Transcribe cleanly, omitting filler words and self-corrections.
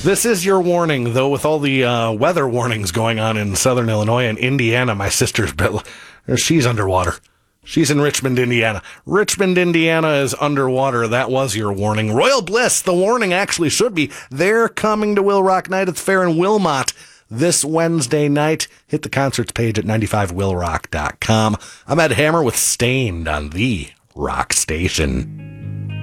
This is your warning, though, with all the weather warnings going on in southern Illinois and Indiana. My sister's she's underwater. She's in Richmond, Indiana. Richmond, Indiana is underwater. That was your warning. Royal Bliss, the warning actually should be. They're coming to Will Rock Night at the Fair in Wilmot this Wednesday night. Hit the concerts page at 95willrock.com. I'm Ed Hammer with Stained on the Rock Station.